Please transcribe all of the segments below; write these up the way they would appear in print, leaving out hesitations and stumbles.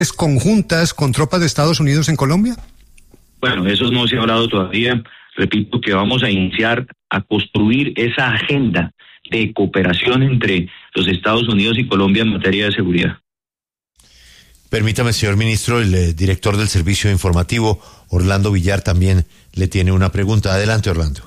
conjuntas con tropas de Estados Unidos en Colombia? Bueno, eso no se ha hablado todavía. Repito que vamos a iniciar a construir esa agenda de cooperación entre los Estados Unidos y Colombia en materia de seguridad. Permítame, señor ministro, el director del Servicio Informativo, Orlando Villar, también le tiene una pregunta. Adelante, Orlando.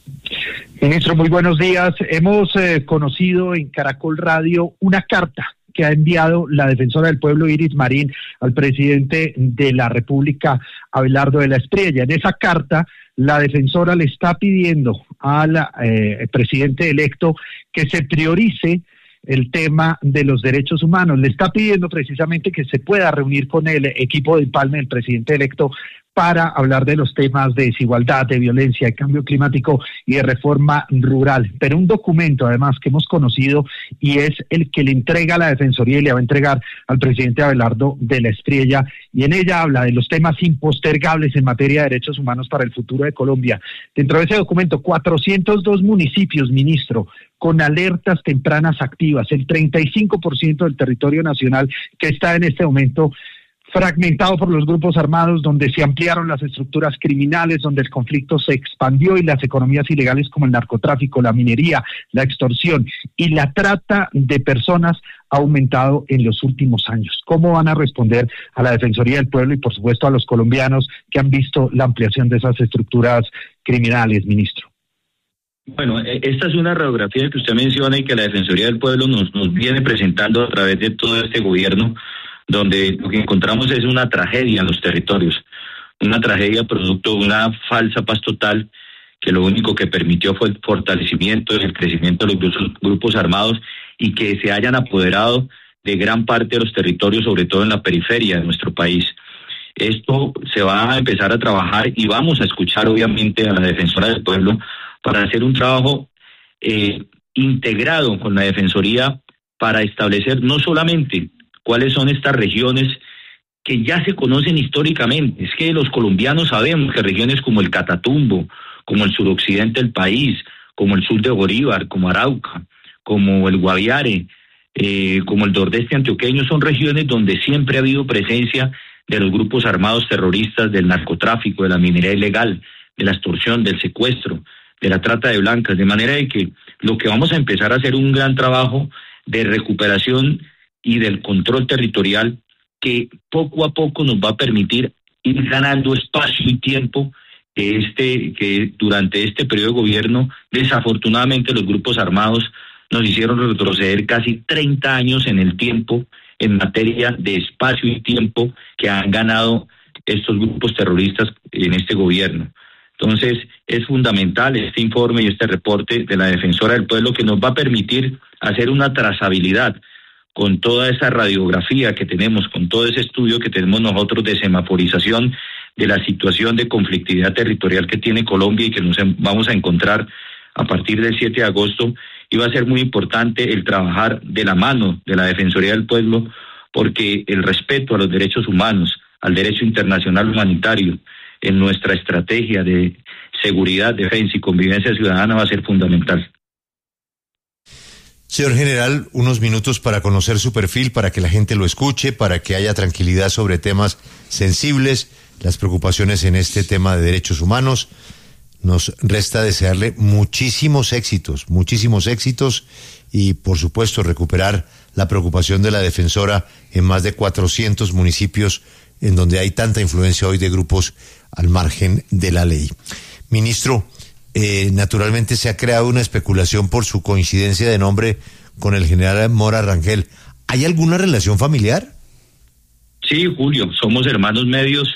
Ministro, muy buenos días. Hemos conocido en Caracol Radio una carta que ha enviado la defensora del pueblo, Iris Marín, al presidente de la República, Abelardo de la Espriella. En esa carta, la defensora le está pidiendo al presidente electo que se priorice el tema de los derechos humanos. Le está pidiendo precisamente que se pueda reunir con el equipo del Palme del presidente electo para hablar de los temas de desigualdad, de violencia, de cambio climático y de reforma rural. Pero un documento, además, que hemos conocido y es el que le entrega la Defensoría y le va a entregar al presidente Abelardo de la Espriella, y en ella habla de los temas impostergables en materia de derechos humanos para el futuro de Colombia. Dentro de ese documento, 402 municipios, ministro, con alertas tempranas activas, el 35% del territorio nacional que está en este momento fragmentado por los grupos armados, donde se ampliaron las estructuras criminales, donde el conflicto se expandió y las economías ilegales como el narcotráfico, la minería, la extorsión y la trata de personas ha aumentado en los últimos años. ¿Cómo van a responder a la Defensoría del Pueblo y, por supuesto, a los colombianos que han visto la ampliación de esas estructuras criminales, ministro? Bueno, esta es una radiografía que usted menciona y que la Defensoría del Pueblo nos viene presentando a través de todo este gobierno, donde lo que encontramos es una tragedia en los territorios, una tragedia producto de una falsa paz total que lo único que permitió fue el fortalecimiento y el crecimiento de los grupos armados y que se hayan apoderado de gran parte de los territorios, sobre todo en la periferia de nuestro país. Esto se va a empezar a trabajar y vamos a escuchar obviamente a la Defensora del Pueblo para hacer un trabajo integrado con la Defensoría para establecer no solamente cuáles son estas regiones que ya se conocen históricamente. Es que los colombianos sabemos que regiones como el Catatumbo, como el suroccidente del país, como el sur de Bolívar, como Arauca, como el Guaviare, como el Nordeste antioqueño, son regiones donde siempre ha habido presencia de los grupos armados terroristas, del narcotráfico, de la minería ilegal, de la extorsión, del secuestro, de la trata de blancas, de manera de que lo que vamos a empezar a hacer un gran trabajo de recuperación y del control territorial que poco a poco nos va a permitir ir ganando espacio y tiempo que durante este periodo de gobierno, desafortunadamente los grupos armados nos hicieron retroceder casi 30 años en el tiempo en materia de espacio y tiempo que han ganado estos grupos terroristas en este gobierno. Entonces, es fundamental este informe y este reporte de la Defensora del Pueblo que nos va a permitir hacer una trazabilidad con toda esa radiografía que tenemos, con todo ese estudio que tenemos nosotros de semaforización de la situación de conflictividad territorial que tiene Colombia y que nos vamos a encontrar a partir del 7 de agosto, y va a ser muy importante el trabajar de la mano de la Defensoría del Pueblo, porque el respeto a los derechos humanos, al derecho internacional humanitario, en nuestra estrategia de seguridad, defensa y convivencia ciudadana va a ser fundamental. Señor general, unos minutos para conocer su perfil, para que la gente lo escuche, para que haya tranquilidad sobre temas sensibles, las preocupaciones en este tema de derechos humanos. Nos resta desearle muchísimos éxitos y, por supuesto, recuperar la preocupación de la defensora en más de 400 municipios en donde hay tanta influencia hoy de grupos al margen de la ley. Ministro, naturalmente se ha creado una especulación por su coincidencia de nombre con el general Mora Rangel. ¿Hay alguna relación familiar? Sí, Julio, somos hermanos medios.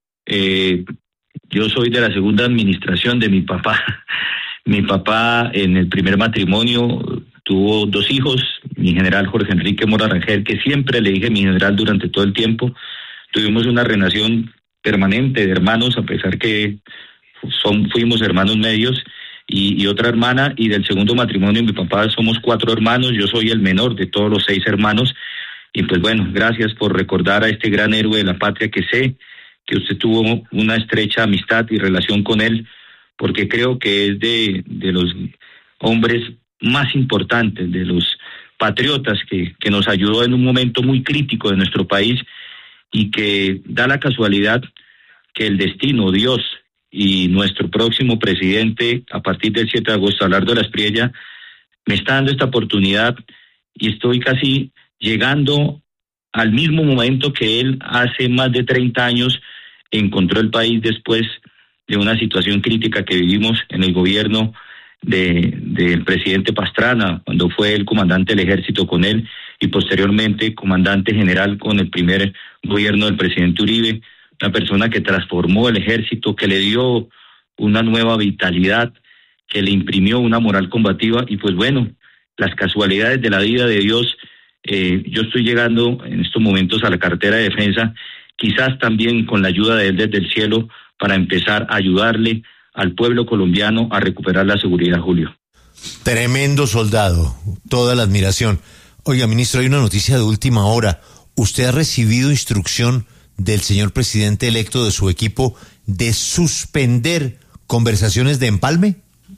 Yo soy de la segunda administración de mi papá. Mi papá en el primer matrimonio tuvo 2 hijos, mi general Jorge Enrique Mora Rangel, que siempre le dije mi general durante todo el tiempo. Tuvimos una relación permanente de hermanos, a pesar que fuimos hermanos medios, y otra hermana, y del segundo matrimonio de mi papá somos 4 hermanos, yo soy el menor de todos los 6 hermanos, y pues bueno, gracias por recordar a este gran héroe de la patria, que sé que usted tuvo una estrecha amistad y relación con él, porque creo que es de los hombres más importantes, de los patriotas que nos ayudó en un momento muy crítico de nuestro país, y que da la casualidad que el destino, Dios y nuestro próximo presidente, a partir del 7 de agosto, Abelardo de la Espriella, me está dando esta oportunidad y estoy casi llegando al mismo momento que él hace más de 30 años encontró el país después de una situación crítica que vivimos en el gobierno del presidente Pastrana, cuando fue el comandante del ejército con él y posteriormente comandante general con el primer gobierno del presidente Uribe, una persona que transformó el ejército, que le dio una nueva vitalidad, que le imprimió una moral combativa y pues bueno, las casualidades de la vida de Dios, yo estoy llegando en estos momentos a la cartera de defensa, quizás también con la ayuda de él desde el cielo para empezar a ayudarle al pueblo colombiano a recuperar la seguridad, Julio. Tremendo soldado, toda la admiración. Oiga, ministro, hay una noticia de última hora. ¿Usted ha recibido instrucción del señor presidente electo de su equipo de suspender conversaciones de empalme?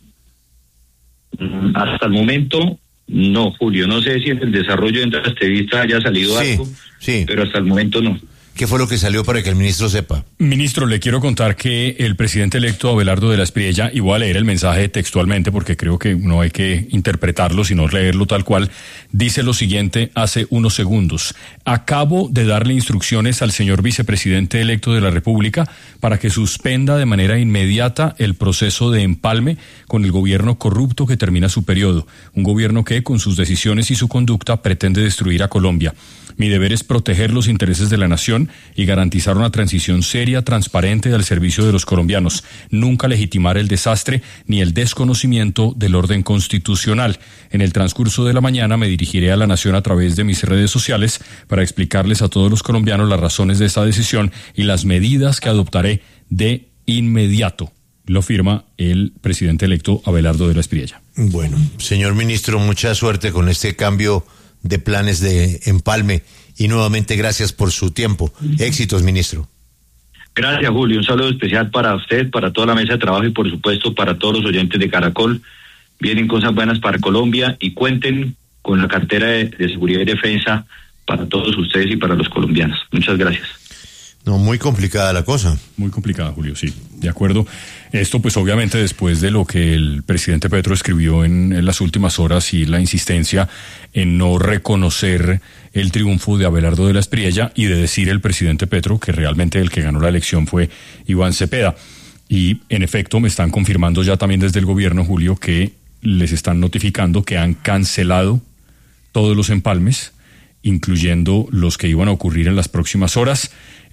Hasta el momento, no, Julio. No sé si en el desarrollo de esta entrevista haya salido algo, pero hasta el momento no. ¿Qué fue lo que salió para que el ministro sepa? Ministro, le quiero contar que el presidente electo Abelardo de la Espriella, y voy a leer el mensaje textualmente porque creo que no hay que interpretarlo, sino leerlo tal cual, dice lo siguiente hace unos segundos. Acabo de darle instrucciones al señor vicepresidente electo de la República para que suspenda de manera inmediata el proceso de empalme con el gobierno corrupto que termina su periodo. Un gobierno que, con sus decisiones y su conducta, pretende destruir a Colombia. Mi deber es proteger los intereses de la nación y garantizar una transición seria, transparente al servicio de los colombianos. Nunca legitimar el desastre ni el desconocimiento del orden constitucional. En el transcurso de la mañana me dirigiré a la nación a través de mis redes sociales para explicarles a todos los colombianos las razones de esta decisión y las medidas que adoptaré de inmediato. Lo firma el presidente electo Abelardo de la Espriella. Bueno, señor ministro, mucha suerte con este cambio de planes de empalme y nuevamente gracias por su tiempo. Éxitos, ministro. Gracias, Julio. Un saludo especial para usted, para toda la mesa de trabajo y por supuesto para todos los oyentes de Caracol. Vienen cosas buenas para Colombia y cuenten con la cartera de seguridad y defensa para todos ustedes y para los colombianos. Muchas gracias. No, muy complicada la cosa. Muy complicada, Julio, sí, de acuerdo. Esto pues obviamente después de lo que el presidente Petro escribió en las últimas horas y la insistencia en no reconocer el triunfo de Abelardo de la Espriella y de decir el presidente Petro que realmente el que ganó la elección fue Iván Cepeda. Y en efecto me están confirmando ya también desde el gobierno, Julio, que les están notificando que han cancelado todos los empalmes, incluyendo los que iban a ocurrir en las próximas horas.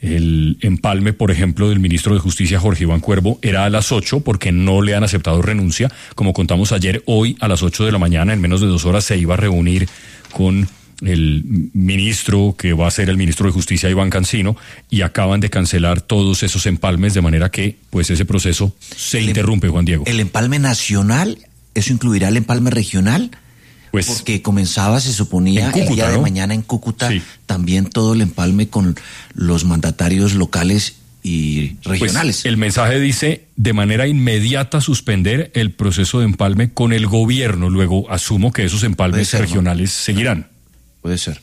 El empalme, por ejemplo, del ministro de Justicia, Jorge Iván Cuervo, era a las 8 porque no le han aceptado renuncia. Como contamos ayer, hoy a las 8 de la mañana, en menos de 2 horas, se iba a reunir con el ministro que va a ser el ministro de Justicia, Iván Cancino, y acaban de cancelar todos esos empalmes, de manera que pues ese proceso se interrumpe, Juan Diego. ¿El empalme nacional, eso incluirá el empalme regional? Pues, porque comenzaba, se suponía, Cúcuta, el día de mañana en Cúcuta, sí, también todo el empalme con los mandatarios locales y regionales. Pues el mensaje dice, de manera inmediata suspender el proceso de empalme con el gobierno. Luego asumo que esos empalmes regionales seguirán. Puede ser.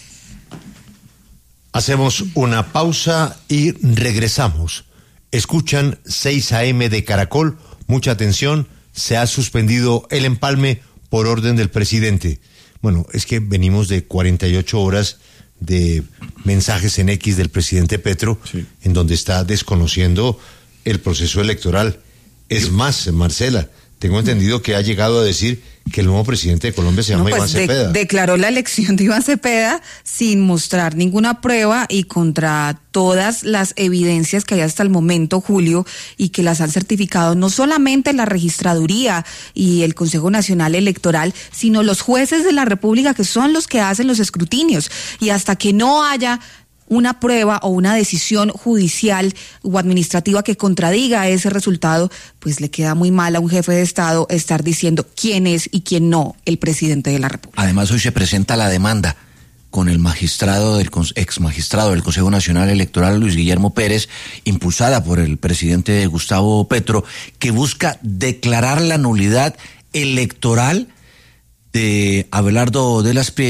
Hacemos una pausa y regresamos. Escuchan 6 AM de Caracol. Mucha atención, se ha suspendido el empalme por orden del presidente. Bueno, es que venimos de 48 horas de mensajes en X del presidente Petro, sí, en donde está desconociendo el proceso electoral. Es más, Marcela, tengo entendido que ha llegado a decir que el nuevo presidente de Colombia se llama Iván Cepeda. Declaró la elección de Iván Cepeda sin mostrar ninguna prueba y contra todas las evidencias que hay hasta el momento, Julio, y que las han certificado no solamente la Registraduría y el Consejo Nacional Electoral, sino los jueces de la República, que son los que hacen los escrutinios. Y hasta que no haya una prueba o una decisión judicial o administrativa que contradiga ese resultado, pues le queda muy mal a un jefe de Estado estar diciendo quién es y quién no el presidente de la República. Además, hoy se presenta la demanda con el ex magistrado del Consejo Nacional Electoral, Luis Guillermo Pérez, impulsada por el presidente Gustavo Petro, que busca declarar la nulidad electoral de Abelardo de la Espriella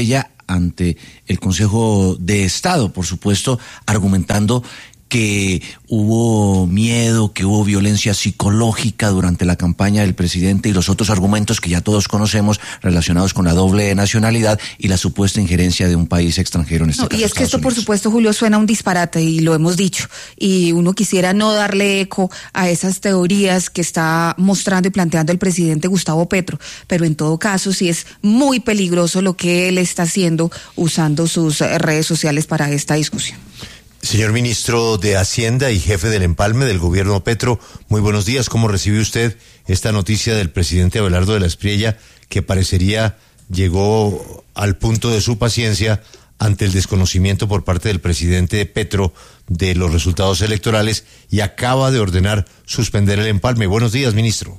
ante el Consejo de Estado, por supuesto, argumentando que hubo miedo, que hubo violencia psicológica durante la campaña del presidente y los otros argumentos que ya todos conocemos relacionados con la doble nacionalidad y la supuesta injerencia de un país extranjero en este caso. Y es que esto, por supuesto, Julio, suena un disparate y lo hemos dicho. Y uno quisiera no darle eco a esas teorías que está mostrando y planteando el presidente Gustavo Petro. Pero en todo caso, sí es muy peligroso lo que él está haciendo usando sus redes sociales para esta discusión. Señor ministro de Hacienda y jefe del empalme del gobierno Petro, muy buenos días. ¿Cómo recibe usted esta noticia del presidente Abelardo de la Espriella, que parecería llegó al punto de su paciencia ante el desconocimiento por parte del presidente Petro de los resultados electorales y acaba de ordenar suspender el empalme? Buenos días, ministro.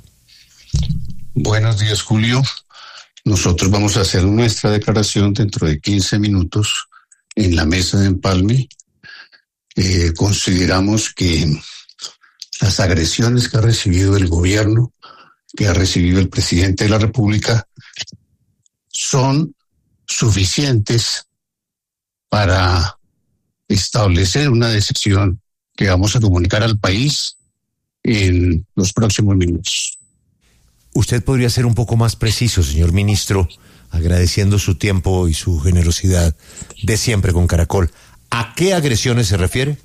Buenos días, Julio. Nosotros vamos a hacer nuestra declaración dentro de 15 minutos en la mesa de empalme. Consideramos que las agresiones que ha recibido el gobierno, que ha recibido el presidente de la República, son suficientes para establecer una decisión que vamos a comunicar al país en los próximos minutos. Usted podría ser un poco más preciso, señor ministro, agradeciendo su tiempo y su generosidad de siempre con Caracol. ¿A qué agresiones se refiere?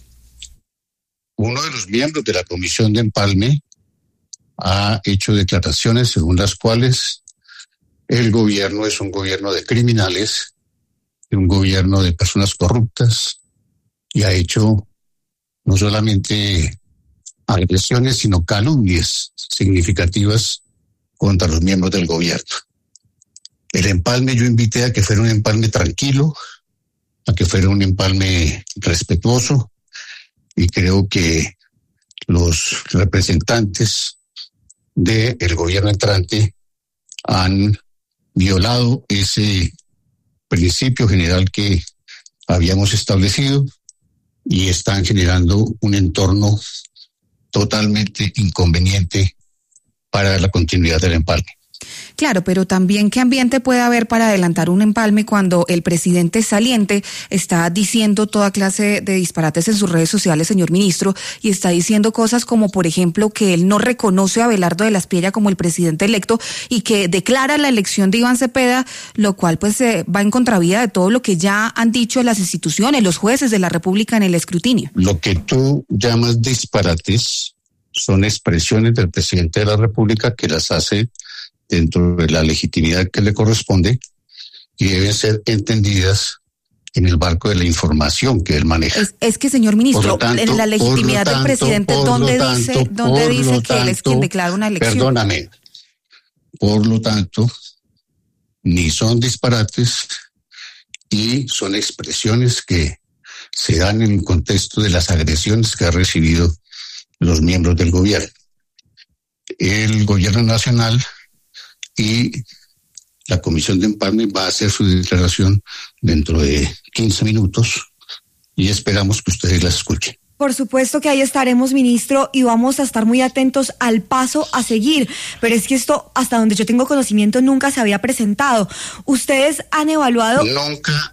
Uno de los miembros de la Comisión de Empalme ha hecho declaraciones según las cuales el gobierno es un gobierno de criminales, un gobierno de personas corruptas, y ha hecho no solamente agresiones, sino calumnias significativas contra los miembros del gobierno. El empalme yo invité a que fuera un empalme tranquilo, a que fuera un empalme respetuoso, y creo que los representantes del gobierno entrante han violado ese principio general que habíamos establecido y están generando un entorno totalmente inconveniente para la continuidad del empalme. Claro, pero también qué ambiente puede haber para adelantar un empalme cuando el presidente saliente está diciendo toda clase de disparates en sus redes sociales, señor ministro, y está diciendo cosas como, por ejemplo, que él no reconoce a Abelardo de la Espriella como el presidente electo y que declara la elección de Iván Cepeda, lo cual pues va en contravía de todo lo que ya han dicho las instituciones, los jueces de la República en el escrutinio. Lo que tú llamas disparates son expresiones del presidente de la República que las hace dentro de la legitimidad que le corresponde y deben ser entendidas en el marco de la información que él maneja. Es que, señor ministro, en la legitimidad del presidente, ¿dónde dice que él es quien declara una elección? Perdóname. Por lo tanto, ni son disparates y son expresiones que se dan en el contexto de las agresiones que ha recibido los miembros del gobierno. El gobierno nacional y la Comisión de Empalme va a hacer su declaración dentro de 15 minutos y esperamos que ustedes las escuchen. Por supuesto que ahí estaremos, ministro, y vamos a estar muy atentos al paso a seguir. Pero es que esto, hasta donde yo tengo conocimiento, nunca se había presentado. ¿Ustedes han evaluado? Nunca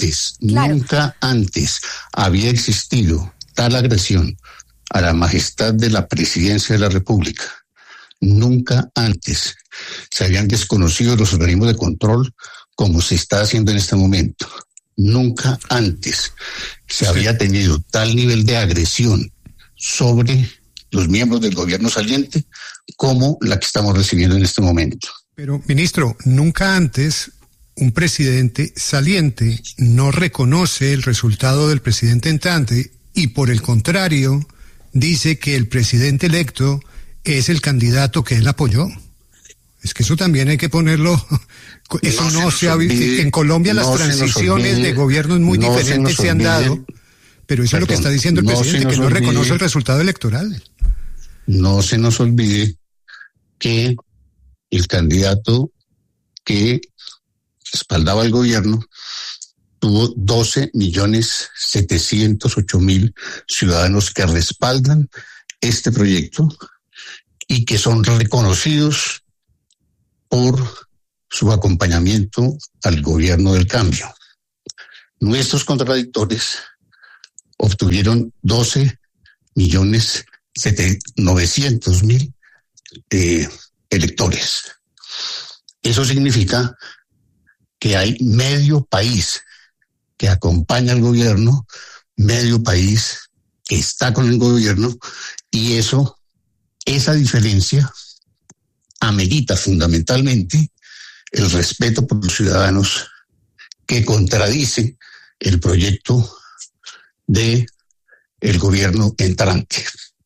antes había existido tal agresión a la majestad de la presidencia de la República. Nunca antes se habían desconocido los organismos de control como se está haciendo en este momento. Nunca antes se había tenido tal nivel de agresión sobre los miembros del gobierno saliente como la que estamos recibiendo en este momento. Pero, ministro, nunca antes un presidente saliente no reconoce el resultado del presidente entrante y, por el contrario, dice que el presidente electo es el candidato que él apoyó. Es que eso también hay que ponerlo. Eso no se ha visto. En Colombia las transiciones de gobiernos muy diferentes se han dado, pero eso es lo que está diciendo el presidente, que no reconoce el resultado electoral. No se nos olvide que el candidato que respaldaba al gobierno tuvo 12.708.000 ciudadanos que respaldan este proyecto y que son reconocidos por su acompañamiento al gobierno del cambio. Nuestros contradictores obtuvieron 12.900.000 electores. Eso significa que hay medio país que acompaña al gobierno, medio país que está con el gobierno, y esa diferencia amerita fundamentalmente el respeto por los ciudadanos que contradice el proyecto de el gobierno entrante.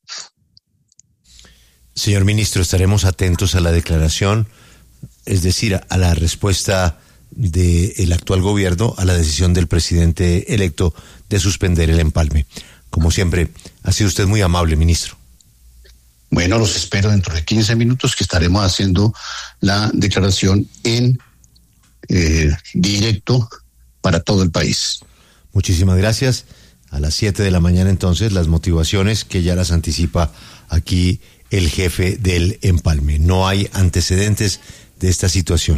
Señor ministro, estaremos atentos a la declaración, es decir, a la respuesta del actual gobierno a la decisión del presidente electo de suspender el empalme. Como siempre, ha sido usted muy amable, ministro. Bueno, los espero dentro de 15 minutos, que estaremos haciendo la declaración en directo para todo el país. Muchísimas gracias. A las 7 de la mañana entonces las motivaciones que ya las anticipa aquí el jefe del empalme. No hay antecedentes de esta situación.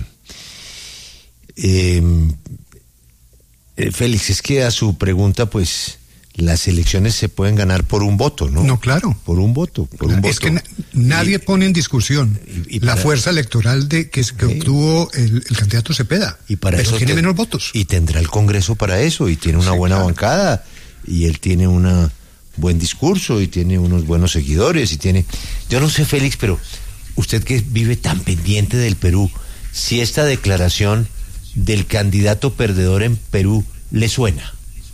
Félix, es que a su pregunta, pues las elecciones se pueden ganar por un voto, ¿no? No, claro. Por un voto. Es que nadie pone en discusión la fuerza electoral que obtuvo el candidato Cepeda. Y para pero eso tiene menos votos. Y tendrá el Congreso para eso, y tiene una buena bancada, y él tiene un buen discurso, y tiene unos buenos seguidores, y tiene... Yo no sé, Félix, pero usted que vive tan pendiente del Perú, si esta declaración del candidato perdedor en Perú le suena.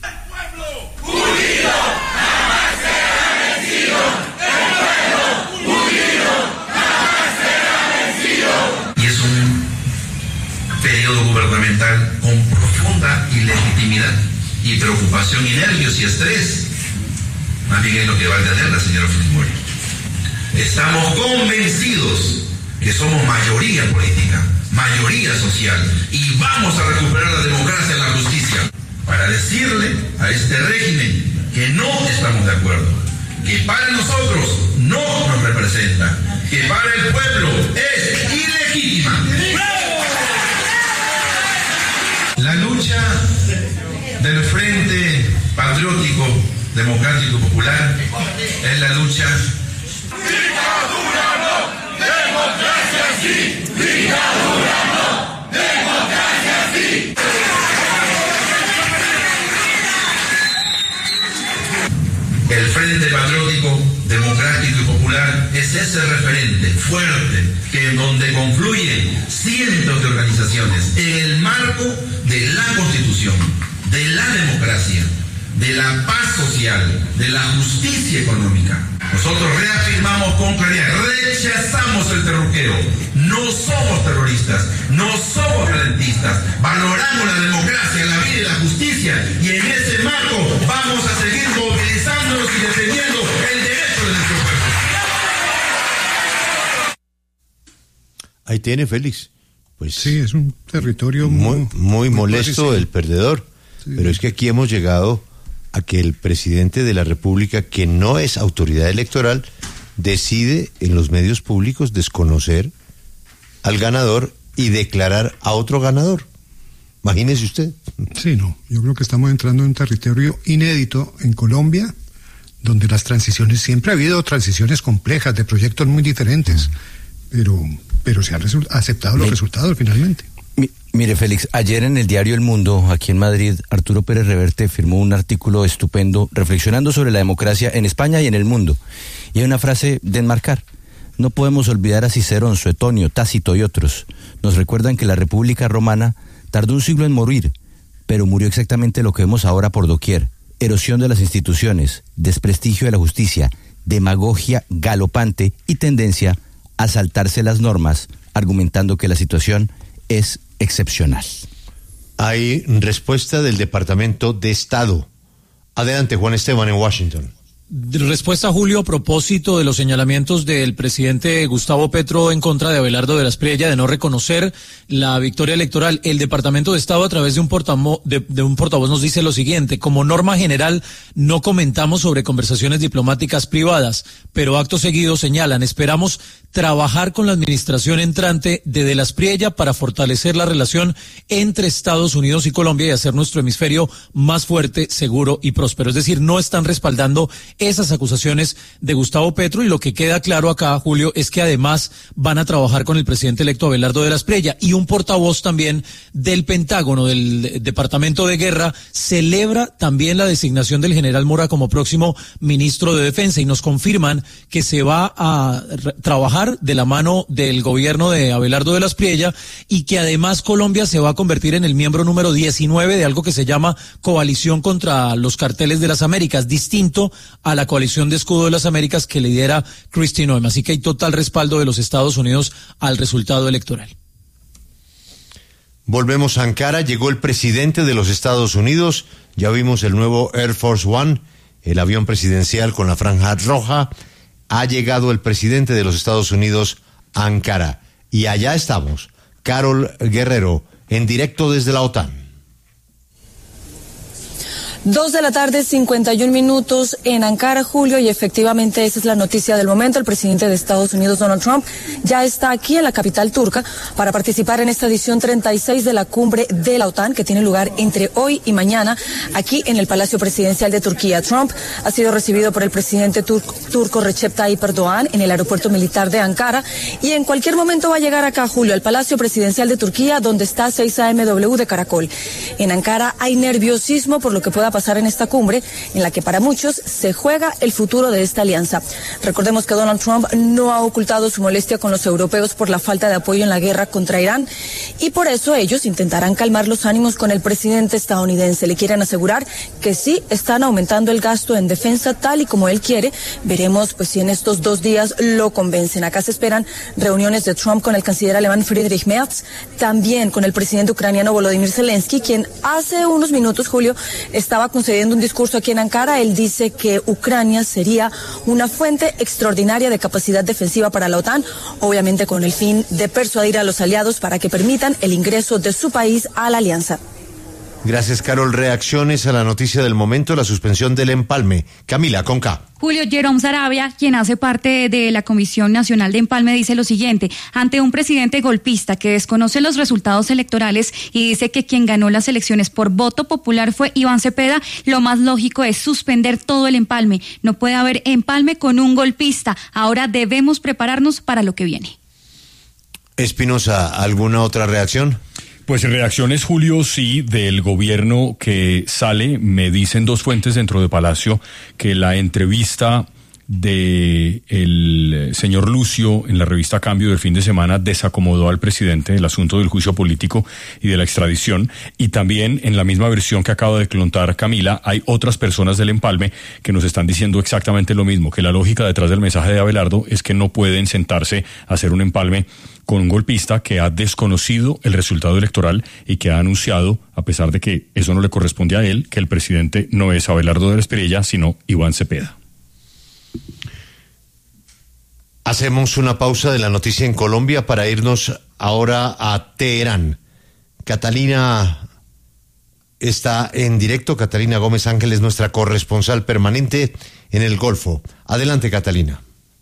Y es un periodo gubernamental con profunda ilegitimidad y preocupación y nervios y estrés. Más bien es lo que va a tener la señora Fujimori. Estamos convencidos que somos mayoría política, mayoría social, y vamos a recuperar la democracia y la justicia para decirle a este régimen que no estamos de acuerdo, que para nosotros no nos representa, que para el pueblo es ilegítima. La lucha del Frente Patriótico Democrático Popular es la lucha. ¡Dictadura no! ¡Democracia sí! ¡Dictadura no! ¡Democracia sí! El Frente Patriótico Democrático y Popular es ese referente fuerte que en donde confluyen cientos de organizaciones en el marco de la Constitución, de la democracia, de la paz social, de la justicia económica. Nosotros reafirmamos con claridad, rechazamos el terruqueo, no somos terroristas, no somos violentistas, valoramos la democracia, la vida y la justicia, y en ese marco vamos a seguir movilizándonos y defendiendo el derecho de nuestro pueblo. Ahí tiene, Félix. Pues sí, es un territorio muy molesto parecido. El perdedor, sí. Pero es que aquí hemos llegado a que el presidente de la República, que no es autoridad electoral, decide en los medios públicos desconocer al ganador y declarar a otro ganador. Imagínese usted. Sí, no, yo creo que estamos entrando en un territorio inédito en Colombia, donde las transiciones, siempre ha habido transiciones complejas de proyectos muy diferentes, pero se han aceptado los resultados finalmente. Mire, Félix, ayer en el diario El Mundo, aquí en Madrid, Arturo Pérez Reverte firmó un artículo estupendo reflexionando sobre la democracia en España y en el mundo. Y hay una frase de enmarcar. No podemos olvidar a Cicerón, Suetonio, Tácito y otros. Nos recuerdan que la República Romana tardó un siglo en morir, pero murió exactamente lo que vemos ahora por doquier. Erosión de las instituciones, desprestigio de la justicia, demagogia galopante y tendencia a saltarse las normas, argumentando que la situación es excepcional. Hay respuesta del Departamento de Estado. Adelante, Juan Esteban, en Washington. Respuesta, Julio, a propósito de los señalamientos del presidente Gustavo Petro en contra de Abelardo de la Espriella de no reconocer la victoria electoral. El Departamento de Estado, a través de un portavoz, nos dice lo siguiente: como norma general, no comentamos sobre conversaciones diplomáticas privadas, pero acto seguido señalan, esperamos trabajar con la administración entrante de la Espriella para fortalecer la relación entre Estados Unidos y Colombia y hacer nuestro hemisferio más fuerte, seguro y próspero. Es decir, no están respaldando esas acusaciones de Gustavo Petro, y lo que queda claro acá, Julio, es que además van a trabajar con el presidente electo Abelardo de la Espriella, y un portavoz también del Pentágono, del Departamento de Guerra, celebra también la designación del general Mora como próximo ministro de Defensa, y nos confirman que se va a trabajar de la mano del gobierno de Abelardo de la Espriella, y que además Colombia se va a convertir en el miembro número 19 de algo que se llama Coalición contra los Carteles de las Américas, distinto a la Coalición de Escudo de las Américas que lidera Kristi Noem. Así que hay total respaldo de los Estados Unidos al resultado electoral. Volvemos a Ankara, llegó el presidente de los Estados Unidos, ya vimos el nuevo Air Force One, el avión presidencial con la franja roja. Ha llegado el presidente de los Estados Unidos a Ankara, y allá estamos, Carol Guerrero, en directo desde la OTAN. 2:51 p.m. en Ankara, Julio, y efectivamente esa es la noticia del momento. El presidente de Estados Unidos, Donald Trump, ya está aquí en la capital turca para participar en esta edición 36 de la cumbre de la OTAN, que tiene lugar entre hoy y mañana aquí en el Palacio Presidencial de Turquía. Trump ha sido recibido por el presidente turco Recep Tayyip Erdogan en el aeropuerto militar de Ankara, y en cualquier momento va a llegar acá, Julio, al Palacio Presidencial de Turquía, donde está 6AMW de Caracol. En Ankara hay nerviosismo por lo que pueda pasar en esta cumbre, en la que para muchos se juega el futuro de esta alianza. Recordemos que Donald Trump no ha ocultado su molestia con los europeos por la falta de apoyo en la guerra contra Irán, y por eso ellos intentarán calmar los ánimos con el presidente estadounidense. Le quieren asegurar que sí están aumentando el gasto en defensa tal y como él quiere. Veremos pues si en estos 2 días lo convencen. Acá se esperan reuniones de Trump con el canciller alemán Friedrich Merz, también con el presidente ucraniano Volodymyr Zelensky, quien hace unos minutos, Julio, estaba concediendo un discurso aquí en Ankara. Él dice que Ucrania sería una fuente extraordinaria de capacidad defensiva para la OTAN, obviamente con el fin de persuadir a los aliados para que permitan el ingreso de su país a la alianza. Gracias, Carol. Reacciones a la noticia del momento, la suspensión del empalme. Camila, con K. Julio, Jerome Sarabia, quien hace parte de la Comisión Nacional de Empalme, dice lo siguiente: ante un presidente golpista que desconoce los resultados electorales y dice que quien ganó las elecciones por voto popular fue Iván Cepeda, lo más lógico es suspender todo el empalme. No puede haber empalme con un golpista. Ahora debemos prepararnos para lo que viene. Espinosa, ¿alguna otra reacción? Pues reacciones, Julio, sí, del gobierno que sale. Me dicen 2 fuentes dentro de Palacio que la entrevista de el señor Lucio en la revista Cambio del fin de semana desacomodó al presidente del asunto del juicio político y de la extradición, y también en la misma versión que acaba de contar Camila hay otras personas del empalme que nos están diciendo exactamente lo mismo, que la lógica detrás del mensaje de Abelardo es que no pueden sentarse a hacer un empalme con un golpista que ha desconocido el resultado electoral y que ha anunciado, a pesar de que eso no le corresponde a él, que el presidente no es Abelardo de la Espriella, sino Iván Cepeda. Hacemos una pausa de la noticia en Colombia para irnos ahora a Teherán. Catalina está en directo. Catalina Gómez Ángel es nuestra corresponsal permanente en el Golfo. Adelante, Catalina.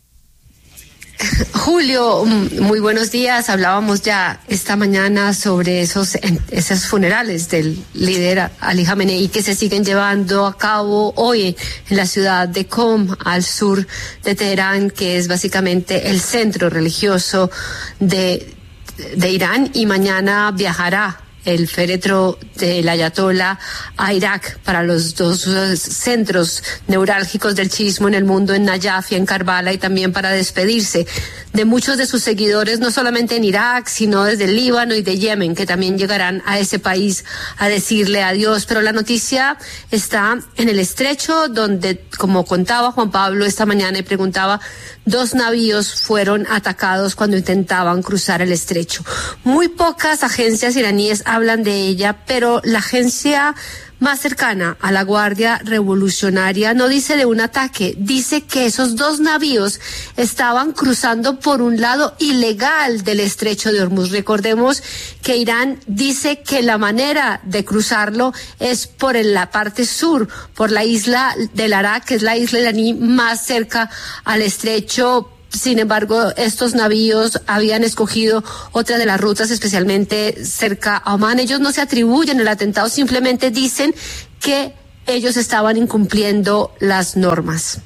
Julio, muy buenos días. Hablábamos ya esta mañana sobre esos funerales del líder Ali Khamenei que se siguen llevando a cabo hoy en la ciudad de Qom, al sur de Teherán, que es básicamente el centro religioso de Irán, y mañana viajará el féretro del Ayatollah a Irak para los 2 centros neurálgicos del chiismo en el mundo, en Nayaf y en Karbala, y también para despedirse de muchos de sus seguidores, no solamente en Irak, sino desde el Líbano y de Yemen, que también llegarán a ese país a decirle adiós. Pero la noticia está en el estrecho, donde, como contaba Juan Pablo esta mañana y preguntaba, 2 navíos fueron atacados cuando intentaban cruzar el estrecho. Muy pocas agencias iraníes hablan de ella, pero la agencia más cercana a la Guardia Revolucionaria no dice de un ataque, dice que esos 2 navíos estaban cruzando por un lado ilegal del estrecho de Hormuz. Recordemos que Irán dice que la manera de cruzarlo es por la parte sur, por la isla del Arak, que es la isla iraní más cerca al estrecho, Sin embargo, estos navíos habían escogido otra de las rutas, especialmente cerca a Omán. Ellos no se atribuyen el atentado, simplemente dicen que ellos estaban incumpliendo las normas.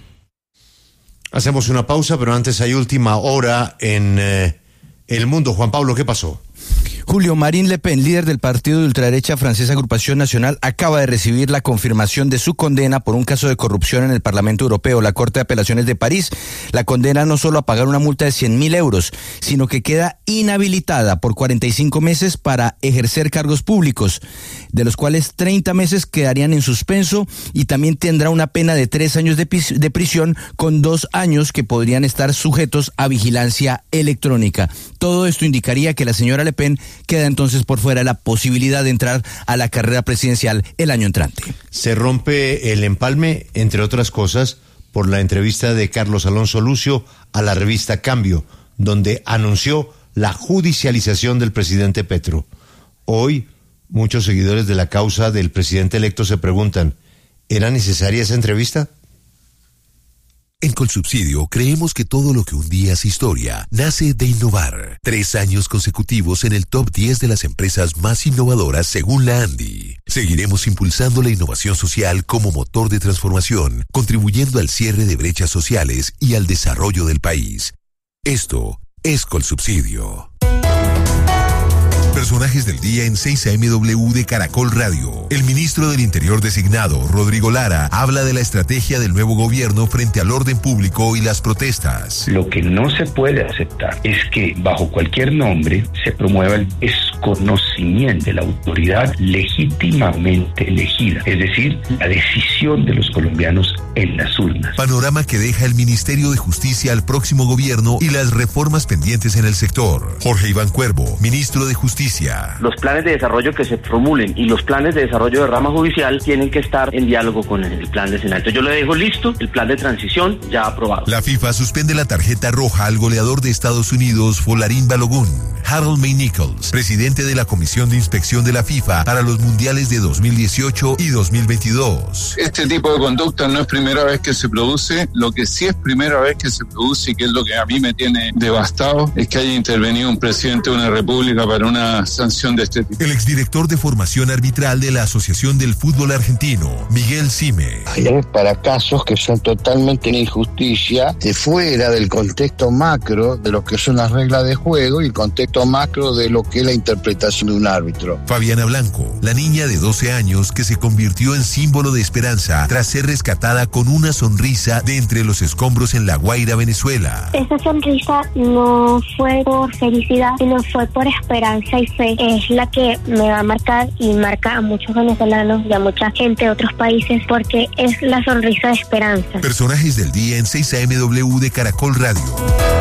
Hacemos una pausa, pero antes hay última hora en el mundo. Juan Pablo, ¿qué pasó? Julio, Marine Le Pen, líder del partido de ultraderecha francesa Agrupación Nacional, acaba de recibir la confirmación de su condena por un caso de corrupción en el Parlamento Europeo. La Corte de Apelaciones de París la condena no solo a pagar una multa de 100.000 euros, sino que queda inhabilitada por 45 meses para ejercer cargos públicos, de los cuales 30 meses quedarían en suspenso, y también tendrá una pena de 3 años de prisión con 2 años que podrían estar sujetos a vigilancia electrónica. Todo esto indicaría que la señora Le Pen queda entonces por fuera de la posibilidad de entrar a la carrera presidencial el año entrante. Se rompe el empalme, entre otras cosas, por la entrevista de Carlos Alonso Lucio a la revista Cambio, donde anunció la judicialización del presidente Petro. Hoy, muchos seguidores de la causa del presidente electo se preguntan, ¿era necesaria esa entrevista? En Colsubsidio creemos que todo lo que un día es historia nace de innovar. 3 años consecutivos en el top 10 de las empresas más innovadoras según la ANDI. Seguiremos impulsando la innovación social como motor de transformación, contribuyendo al cierre de brechas sociales y al desarrollo del país. Esto es Colsubsidio. Personajes del día en 6 AMW de Caracol Radio. El ministro del Interior designado, Rodrigo Lara, habla de la estrategia del nuevo gobierno frente al orden público y las protestas. Lo que no se puede aceptar es que bajo cualquier nombre se promueva el desconocimiento de la autoridad legítimamente elegida, es decir, la decisión de los colombianos en las urnas. Panorama que deja el Ministerio de Justicia al próximo gobierno y las reformas pendientes en el sector. Jorge Iván Cuervo, ministro de Justicia. Los planes de desarrollo que se formulen y los planes de desarrollo de rama judicial tienen que estar en diálogo con el plan de Senado. Yo le dejo listo el plan de transición ya aprobado. La FIFA suspende la tarjeta roja al goleador de Estados Unidos, Folarin Balogun. Harold May Nichols, presidente de la Comisión de Inspección de la FIFA para los Mundiales de 2018 y 2022. Este tipo de conducta no es primera vez que se produce. Lo que sí es primera vez que se produce, y que es lo que a mí me tiene devastado, es que haya intervenido un presidente de una república para una sanción de este tipo. El exdirector de formación arbitral de la Asociación del Fútbol Argentino, Miguel Cime. Para casos que son totalmente una injusticia, de fuera del contexto macro de lo que son las reglas de juego y el contexto macro de lo que es la interpretación de un árbitro. Fabiana Blanco, la niña de 12 años que se convirtió en símbolo de esperanza tras ser rescatada con una sonrisa de entre los escombros en La Guaira, Venezuela. Esa sonrisa no fue por felicidad, sino fue por esperanza y fe. Es la que me va a marcar y marca a muchos venezolanos y a mucha gente de otros países, porque es la sonrisa de esperanza. Personajes del día en 6 AMW de Caracol Radio.